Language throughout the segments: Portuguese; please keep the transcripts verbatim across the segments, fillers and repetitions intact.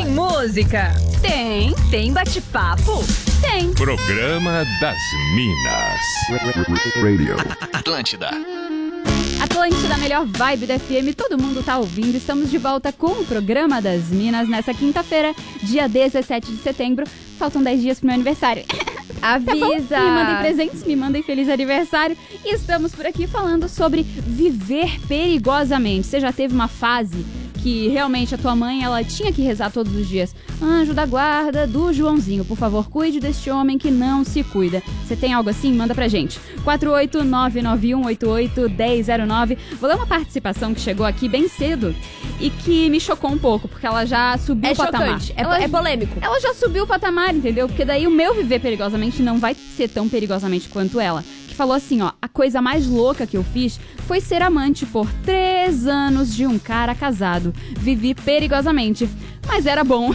Tem música? Tem. Tem bate-papo? Tem. Programa das Minas. Radio. Atlântida. Atlântida, melhor vibe da F M, todo mundo tá ouvindo. Estamos de volta com o Programa das Minas nessa quinta-feira, dia dezessete de setembro. Faltam dez dias pro meu aniversário. Avisa! Tá, me mandem presentes, me mandem feliz aniversário. E estamos por aqui falando sobre viver perigosamente. Você já teve uma fase que realmente a tua mãe, ela tinha que rezar todos os dias: anjo da guarda do Joãozinho, por favor, cuide deste homem que não se cuida. Você tem algo assim? Manda pra gente. quatro oito nove nove um oito oito um zero zero nove. Vou ler uma participação que chegou aqui bem cedo e que me chocou um pouco, porque ela já subiu É o patamar. chocante, é, ela, é polêmico. Ela já subiu o patamar, entendeu? Porque daí o meu viver perigosamente não vai ser tão perigosamente quanto ela. Que falou assim, ó: a coisa mais louca que eu fiz foi ser amante por três anos de um cara casado. Vivi perigosamente, mas era bom.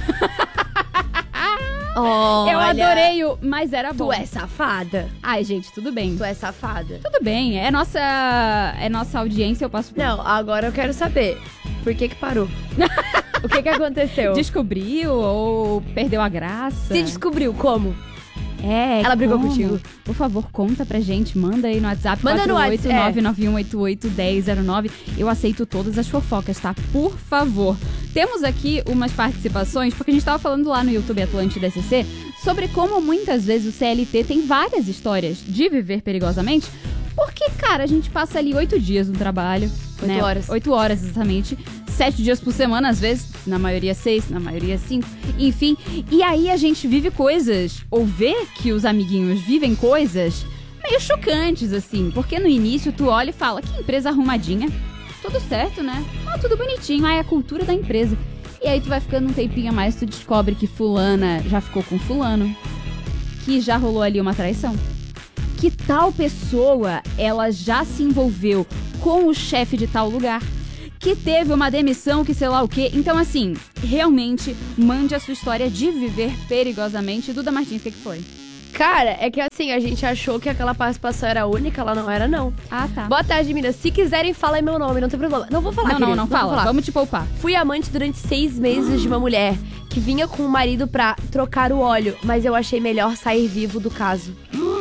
Olha, Eu adorei o mas era bom. Tu é safada. Ai, gente, tudo bem. Tu é safada. Tudo bem, é nossa, é nossa audiência, eu passo por... Não, agora eu quero saber. Por que que parou? O que que aconteceu? Descobriu ou perdeu a graça? Se descobriu como? É, Ela brigou como? contigo? Por favor, conta pra gente. Manda aí no WhatsApp. Manda no quatro oito nove WhatsApp, nove um oito oito um zero zero nove. Eu aceito todas as fofocas, tá? Por favor. Temos aqui umas participações, porque a gente tava falando lá no YouTube Atlântida S C sobre como muitas vezes o C L T tem várias histórias de viver perigosamente. Porque, cara, a gente passa ali oito dias no trabalho. Oito né? horas. Oito horas, exatamente. Sete dias por semana, às vezes. Na maioria seis, na maioria cinco. Enfim. E aí a gente vive coisas, ou vê que os amiguinhos vivem coisas meio chocantes, assim. Porque no início tu olha e fala: que empresa arrumadinha. Tudo certo, né? Ah, tudo bonitinho. Ah, é a cultura da empresa. E aí tu vai ficando um tempinho a mais, tu descobre que fulana já ficou com fulano. Que já rolou ali uma traição. Que tal pessoa, ela já se envolveu com o chefe de tal lugar, que teve uma demissão, que sei lá o quê. Então, assim, realmente, mande a sua história de viver perigosamente. Duda Martins, o que, que foi? Cara, é que assim, a gente achou que aquela participação era única, ela não era, não. Ah, tá. Boa tarde, meninas. Se quiserem, falem meu nome, não tem problema. Não vou falar, Não, não, querido, não, vou fala. falar. Vamos te poupar. Fui amante durante seis meses de uma mulher que vinha com o marido pra trocar o óleo, mas eu achei melhor sair vivo do caso.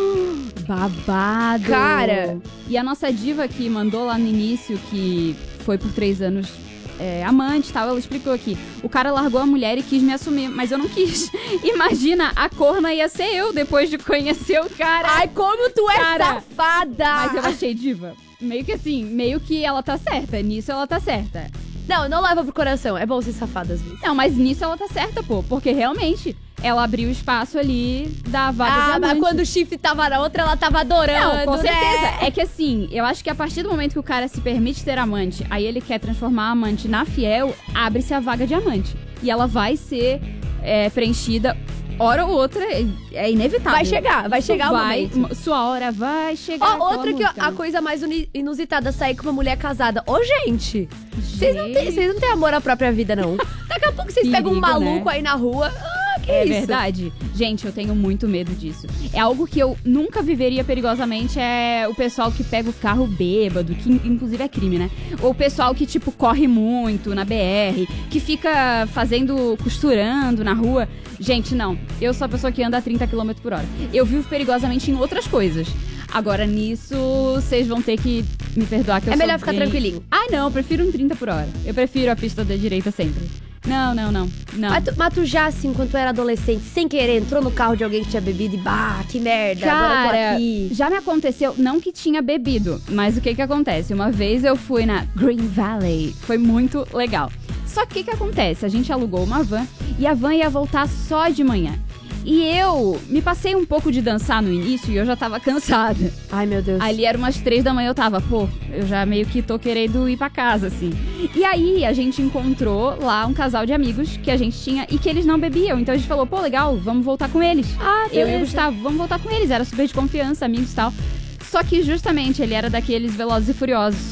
Babado. Cara. E a nossa diva que mandou lá no início, que foi por três anos é, amante e tal, ela explicou aqui: o cara largou a mulher e quis me assumir, mas eu não quis. Imagina, a corna ia ser eu depois de conhecer o cara. Ai, como tu é Cara, safada! Mas eu achei diva. Meio que assim, meio que ela tá certa. Nisso ela tá certa. Não, não leva pro coração. É bom ser safada às vezes. Não, mas nisso ela tá certa, pô. Porque realmente, ela abriu espaço ali da vaga de Ah, amante. mas quando o chifre tava na outra, ela tava adorando, Não, com né? certeza. É que assim, eu acho que a partir do momento que o cara se permite ter amante, aí ele quer transformar a amante na fiel, abre-se a vaga de amante. E ela vai ser é, preenchida hora ou outra, é inevitável. Vai chegar, vai Isso chegar o vai, momento. Sua hora vai chegar. Ó, aquela outra que música, a né? coisa mais uni- inusitada, sair com uma mulher casada. Ô, gente, vocês não, têm- Gente. vocês não têm amor à própria vida, não. Daqui a pouco vocês pegam um Perigo, maluco né? aí na rua. Ah, que É isso? verdade. Gente, eu tenho muito medo disso. É algo que eu nunca viveria perigosamente, é o pessoal que pega o carro bêbado, que inclusive é crime, né? Ou o pessoal que, tipo, corre muito na B R, que fica fazendo, costurando na rua. Gente, não. Eu sou a pessoa que anda a trinta quilômetros por hora. Eu vivo perigosamente em outras coisas. Agora, nisso, vocês vão ter que me perdoar que eu É sou melhor ficar bem... tranquilinho. Ah, não. Eu prefiro um trinta por hora. Eu prefiro a pista da direita sempre. Não, não, não. Não. Mas tu, mas tu já, assim, quando tu era adolescente, sem querer, entrou no carro de alguém que tinha bebido e bah, que merda, agora eu tô Cara, aqui. já me aconteceu, não que tinha bebido, mas o que que acontece? Uma vez eu fui na Green Valley, foi muito legal. Só que o que que acontece? A gente alugou uma van e a van ia voltar só de manhã. E eu me passei um pouco de dançar no início e eu já tava cansada. Ai, meu Deus. Ali eram umas três da manhã, eu tava, pô, eu já meio que tô querendo ir pra casa, assim. E aí a gente encontrou lá um casal de amigos que a gente tinha e que eles não bebiam. Então a gente falou, pô, legal, vamos voltar com eles. Ah, Eu e o beleza. Gustavo, vamos voltar com eles. Era super de confiança, amigos e tal. Só que justamente ele era daqueles Velozes e Furiosos.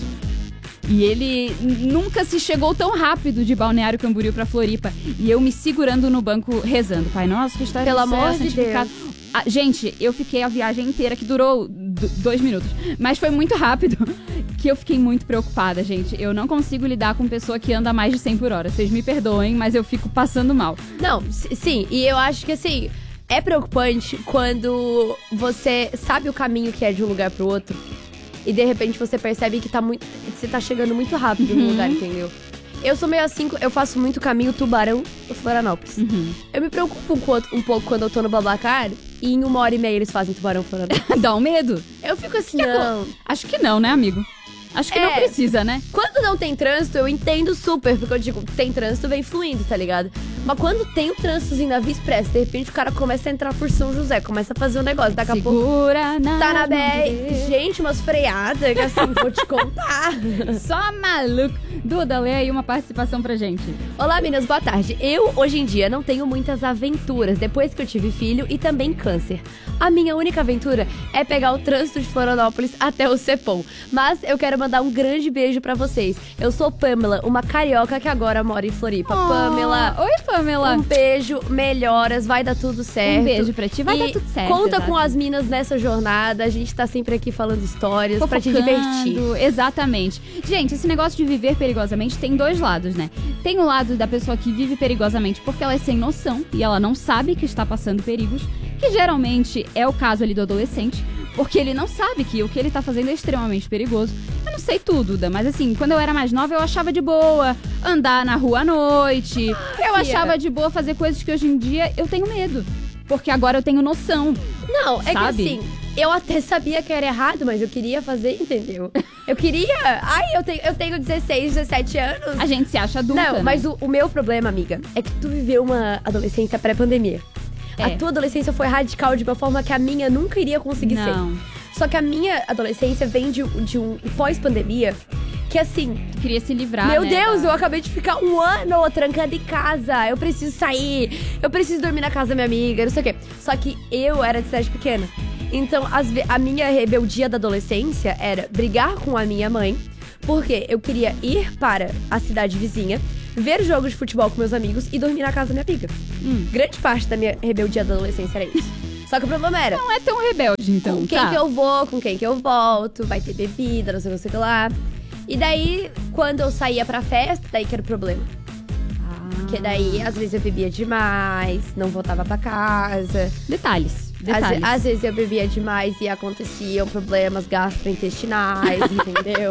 E ele nunca se chegou tão rápido de Balneário Camboriú pra Floripa. E eu me segurando no banco rezando. Pai nosso, que está Pelo amor de santificado. Ah, gente, eu fiquei a viagem inteira, que durou d- dois minutos. Mas foi muito rápido. Que porque eu fiquei muito preocupada, gente. Eu não consigo lidar com pessoa que anda a mais de cem por hora. Vocês me perdoem, mas eu fico passando mal. Não, s- sim, e eu acho que assim, é preocupante quando você sabe o caminho que é de um lugar pro outro e de repente você percebe que tá muito, você tá chegando muito rápido no lugar, entendeu? Eu sou meio assim, eu faço muito caminho Tubarão ou Florianópolis. Uhum. Eu me preocupo um, co- um pouco quando eu tô no Babacar e em uma hora e meia eles fazem Tubarão Florianópolis. Dá um medo? Eu fico assim, Que é não. Acho que não, né, amigo? Acho que É. não precisa, né? Quando não tem trânsito, eu entendo super, porque eu digo, tem trânsito, vem fluindo, tá ligado? Mas quando tem o trânsitozinho na Via Express, de repente o cara começa a entrar por São José, começa a fazer um negócio, daqui a pouco Segura na tá na mão B dele. R. Gente, umas freadas, que assim, vou te contar. Só maluco. Duda, lê aí uma participação pra gente. Olá, meninas, boa tarde. Eu, hoje em dia, não tenho muitas aventuras depois que eu tive filho e também câncer. A minha única aventura é pegar o trânsito de Florianópolis até o Cepom. Mas eu quero mandar um grande beijo pra vocês. Eu sou Pamela, uma carioca que agora mora em Floripa. Oh, Pamela, Oi, Pamela. um beijo, melhoras, vai dar tudo certo. Um beijo pra ti, vai E dar tudo certo. Conta exato. com as minas nessa jornada, a gente tá sempre aqui falando histórias pra te Fofocando, divertir. Exatamente. Gente, esse negócio de viver perigosamente tem dois lados, né? Tem o lado da pessoa que vive perigosamente porque ela é sem noção e ela não sabe que está passando perigos, que geralmente é o caso ali do adolescente, porque ele não sabe que o que ele tá fazendo é extremamente perigoso. Eu não sei tudo, Duda, mas assim, quando eu era mais nova eu achava de boa andar na rua à noite. Eu achava de boa fazer coisas que hoje em dia eu tenho medo. Porque agora eu tenho noção. Não, é Sabe? que assim, eu até sabia que era errado, mas eu queria fazer, entendeu? Eu queria. Ai, eu tenho, eu tenho dezesseis, dezessete anos. A gente se acha adulta, Não, né? mas o, o meu problema, amiga, é que tu viveu uma adolescência pré-pandemia. É. A tua adolescência foi radical de uma forma que a minha nunca iria conseguir Não. ser. Só que a minha adolescência vem de, de um pós-pandemia que, assim, Tu queria se livrar, meu né, Deus, da- eu acabei de ficar um ano trancada em casa. Eu preciso sair, eu preciso dormir na casa da minha amiga, não sei o quê. Só que eu era de cidade pequena. Então, às ve- a minha rebeldia da adolescência era brigar com a minha mãe, porque eu queria ir para a cidade vizinha, ver jogos de futebol com meus amigos e dormir na casa da minha amiga. Hum. Grande parte da minha rebeldia da adolescência era isso. Só que o problema era, Não é tão rebelde, então. com quem tá. que eu vou, com quem que eu volto, vai ter bebida, não sei o que, não sei o que lá. E daí, quando eu saía pra festa, daí que era o problema. Ah. Porque daí, às vezes eu bebia demais, não voltava pra casa. Detalhes. Às, Detalhes. às vezes eu bebia demais e aconteciam problemas gastrointestinais, entendeu?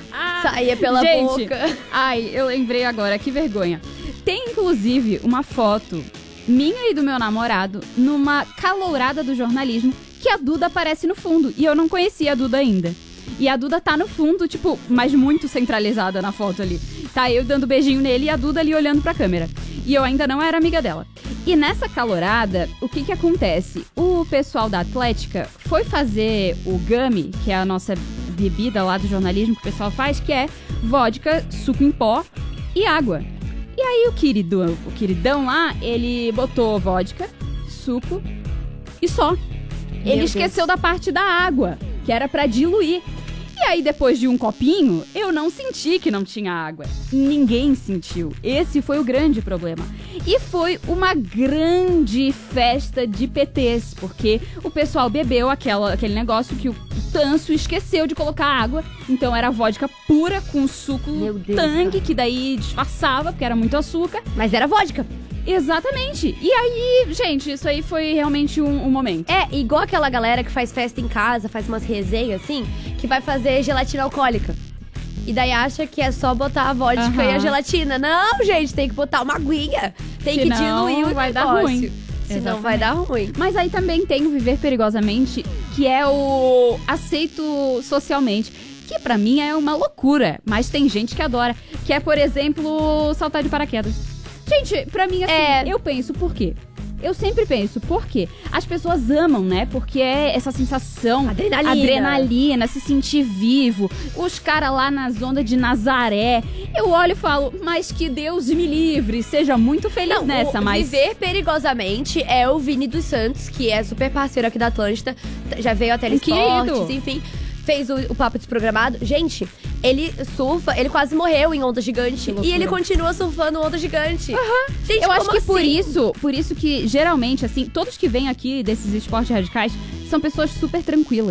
Saía pela Gente, boca. Ai, eu lembrei agora, que vergonha. Tem, inclusive, uma foto minha e do meu namorado numa calourada do jornalismo que a Duda aparece no fundo. E eu não conhecia a Duda ainda. E a Duda tá no fundo, tipo, mas muito centralizada na foto ali. Tá eu dando beijinho nele e a Duda ali olhando pra câmera. E eu ainda não era amiga dela. E nessa calorada, o que que acontece? O pessoal da Atlética foi fazer o gummy, que é a nossa bebida lá do jornalismo que o pessoal faz, que é vodka, suco em pó e água. E aí o queridão, o queridão lá, ele botou vodka, suco e só. Ele Deus. esqueceu da parte da água, que era pra diluir. E aí, depois de um copinho, eu não senti que não tinha água. Ninguém sentiu. Esse foi o grande problema. E foi uma grande festa de P Tês, porque o pessoal bebeu aquela, aquele negócio que o Tanso esqueceu de colocar água. Então era vodka pura com suco Meu Deus, tangue, cara. que daí disfarçava, porque era muito açúcar. Mas era vodka. Exatamente. E aí, gente, isso aí foi realmente um, um momento. É, igual aquela galera que faz festa em casa, faz umas resenhas assim, que vai fazer gelatina alcoólica. E daí acha que é só botar a vodka Aham. e a gelatina. Não, gente, tem que botar uma aguinha. Tem Senão que diluir o vai dar negócio. ruim. Senão vai dar ruim. Mas aí também tem o viver perigosamente, que é o aceito socialmente, que pra mim é uma loucura, mas tem gente que adora, que é, por exemplo, saltar de paraquedas. Gente, pra mim, assim, É. eu penso, por quê? Eu sempre penso, por quê? As pessoas amam, né? Porque é essa sensação, Adrenalina. adrenalina, se sentir vivo. Os caras lá nas ondas de Nazaré. Eu olho e falo, mas que Deus me livre, seja muito feliz Não, nessa, o mas... Viver Perigosamente é o Vini dos Santos, que é super parceiro aqui da Atlântida. Já veio até Um querido. Esportes, enfim. Fez o, o Papo Desprogramado. Gente, ele surfa, ele quase morreu em onda gigante. loucura. E ele continua surfando onda gigante. Gente, Eu acho como que por assim? isso, por isso que geralmente, assim, todos que vêm aqui desses esportes radicais são pessoas super tranquilas.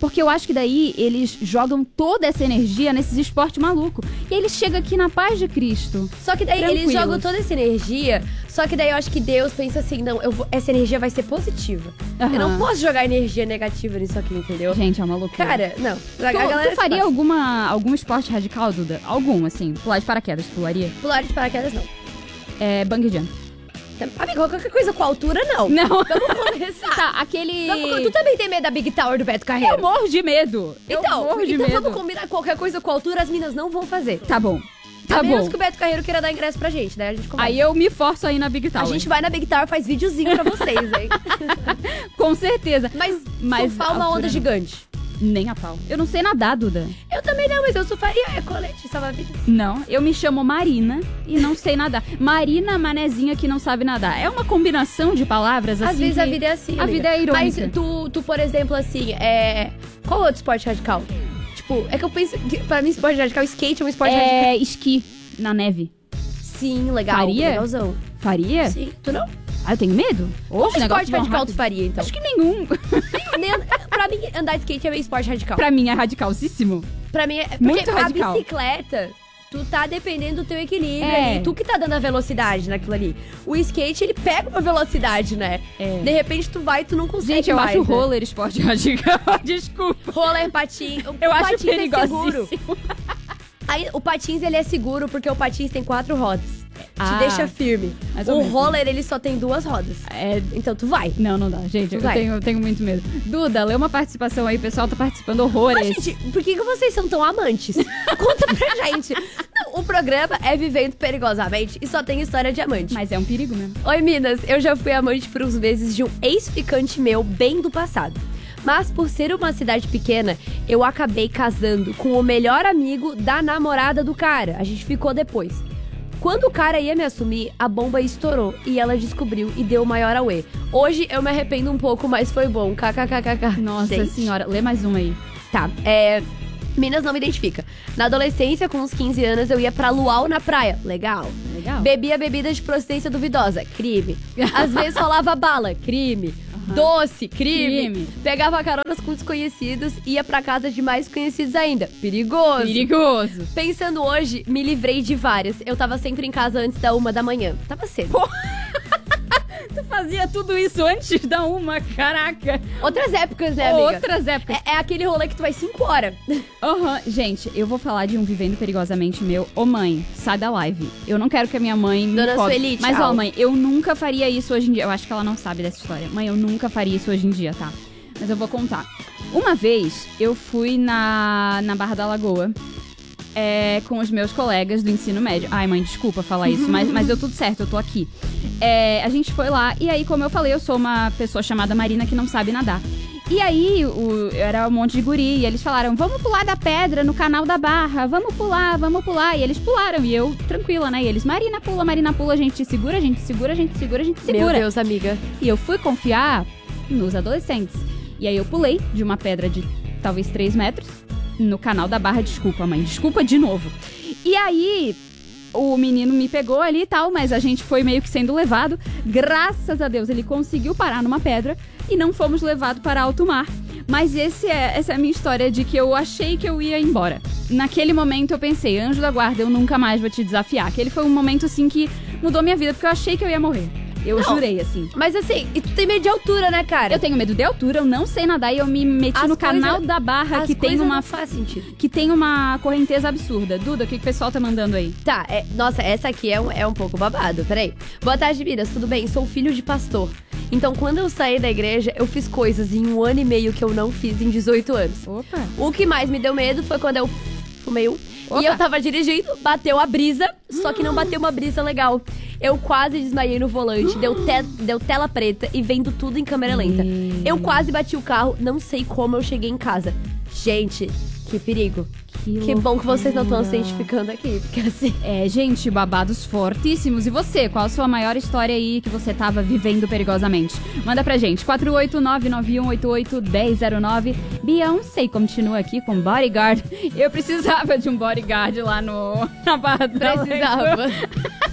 Porque eu acho que daí eles jogam toda essa energia nesses esportes malucos. E aí eles chegam aqui na paz de Cristo. Só que daí eles Tranquilos. jogam toda essa energia, só que daí eu acho que Deus pensa assim, não, eu vou, essa energia vai ser positiva. Aham. Eu não posso jogar energia negativa nisso aqui, entendeu? Gente, é uma loucura. Cara, não. A tu, galera tu faria faz. alguma, algum esporte radical, Duda? Algum, assim? Pular de paraquedas, tu pularia? Pular de paraquedas, não. É, bungee jump. Amigo, qualquer coisa com altura, não. Não. Vamos começar. Tá, aquele... Vamos, tu também tem medo da Big Tower do Beto Carreiro? Eu morro de medo. Eu Então, morro de então medo. vamos combinar qualquer coisa com altura, as minas não vão fazer. Tá bom. Tá a bom. menos que o Beto Carreiro queira dar ingresso pra gente, daí a gente conversa. Aí eu me forço aí na Big A Tower. gente vai na Big Tower, faz videozinho pra vocês, hein? Com certeza. Mas, Mas surfar uma altura onda não. gigante. Nem a pau. Eu não sei nadar, Duda. Eu também não, mas eu surfaria, é colete, salva-vidas. Não, eu me chamo Marina e não sei nadar. Marina, manezinha que não sabe nadar. É uma combinação de palavras assim. Às vezes que- a vida é assim, A amiga. vida é irônica. Mas tu, tu, por exemplo, assim, é... Qual outro esporte radical? Tipo, é que eu penso que pra mim esporte radical, skate é um esporte radical. É esqui na neve. Sim, legal. Faria? Legalzão. Faria? Sim, tu não? Ah, eu tenho medo? Qual Oxe, o negócio esporte vão radical rápido. tu faria, então? Acho que nenhum. Nem- pra mim, andar de skate é meio esporte radical. Pra mim é radicalzíssimo. Pra mim é... Porque Muito a radical. bicicleta... Tu tá dependendo do teu equilíbrio É. ali. Tu que tá dando a velocidade naquilo ali. O skate, ele pega uma velocidade, né? É. De repente tu vai e tu não consegue Gente, eu mais, acho o né? roller esporte radical. Desculpa. Roller, patins. O Eu acho patins é seguro. perigosíssimo. Aí, o patins, ele é seguro porque o patins tem quatro rodas. Ah, Te deixa firme. mais ou O menos. roller, ele só tem duas rodas. É... Então tu vai. Não, não dá. Gente, eu Vai. tenho, eu tenho muito medo. Duda, lê uma participação aí. O pessoal tá participando horrores. Mas, gente, por que, que vocês são tão amantes? Conta pra gente. Não, o programa é Vivendo Perigosamente e só tem história de amante. Mas é um perigo mesmo. Oi, Minas. Eu já fui amante por uns meses de um ex-ficante meu bem do passado. Mas por ser uma cidade pequena, eu acabei casando com o melhor amigo da namorada do cara. A gente ficou depois. Quando o cara ia me assumir, a bomba estourou e ela descobriu e deu o maior auê. Hoje eu me arrependo um pouco, mas foi bom. KKKKK. Nossa Gente. senhora. Lê mais uma aí. Tá, é... Minas não me identifica. Na adolescência, com uns quinze anos, eu ia pra luau na praia. Legal. Legal. Bebia bebida de procedência duvidosa. Crime. Às vezes rolava bala. Crime. Doce. Crime. Crime. Pegava caronas com desconhecidos. Ia pra casa de mais conhecidos ainda. Perigoso. Perigoso. Pensando hoje, me livrei de várias. Eu tava sempre em casa antes da uma da manhã. Tava cedo. Tu fazia tudo isso antes da uma, caraca. Outras épocas, né, amiga? Outras épocas. É, é aquele rolê que tu vai cinco horas. Aham. Gente, eu vou falar de um Vivendo Perigosamente meu. Ô mãe, sai da live. Eu não quero que a minha mãe me Dona cobre. Sueli, Mas tchau. ó, mãe, eu nunca faria isso hoje em dia. Eu acho que ela não sabe dessa história. Mãe, eu nunca faria isso hoje em dia, tá? Mas eu vou contar. Uma vez, eu fui na, na Barra da Lagoa. É, com os meus colegas do ensino médio. Ai, mãe, desculpa falar isso, mas, mas deu tudo certo, eu tô aqui. É, a gente foi lá, e aí, como eu falei, eu sou uma pessoa chamada Marina que não sabe nadar. E aí, o, era um monte de guri, e eles falaram, vamos pular da pedra no canal da Barra, vamos pular, vamos pular. E eles pularam, e eu, tranquila, né? E eles, Marina, pula, Marina, pula, a gente segura, a gente segura, a gente segura, a gente segura. Meu Deus, amiga. E eu fui confiar nos adolescentes. E aí eu pulei de uma pedra de talvez três metros no canal da Barra. Desculpa, mãe. Desculpa de novo. E aí o menino me pegou ali e tal, mas a gente foi meio que sendo levado. Graças a Deus ele conseguiu parar numa pedra e não fomos levados para alto mar. Mas esse é, essa é a minha história de que eu achei que eu ia embora. Naquele momento eu pensei, anjo da guarda, eu nunca mais vou te desafiar. Aquele foi um momento assim que mudou minha vida, porque eu achei que eu ia morrer. Eu Não. jurei, assim. Mas assim, e tu tem medo de altura, né, cara? Eu tenho medo de altura, eu não sei nadar e eu me meti As no canal coisa- da Barra As que tem coisas uma não faz sentido. que tem uma correnteza absurda. Duda, o que, que o pessoal tá mandando aí? Tá, é- nossa, essa aqui é um, é um pouco babado, peraí. Boa tarde, Miras, tudo bem? Sou filho de pastor. Então, quando eu saí da igreja, eu fiz coisas em um ano e meio que eu não fiz em dezoito anos. Opa. O que mais me deu medo foi quando eu fumei um. Opa. E eu tava dirigindo, bateu a brisa, só que não bateu uma brisa legal. Eu quase desmaiei no volante, deu, te- deu tela preta e vendo tudo em câmera lenta. Eu quase bati o carro, não sei como eu cheguei em casa. Gente, que perigo. Que, Que bom que vocês não estão se loucura. identificando aqui, porque assim... É, gente, babados fortíssimos. E você, qual a sua maior história aí que você tava vivendo perigosamente? Manda pra gente, quatro oito nove nove um oito oito um zero zero nove. Beyoncé continua aqui com Bodyguard. Eu precisava de um bodyguard lá no, na Barra da Precisava. Lagoa.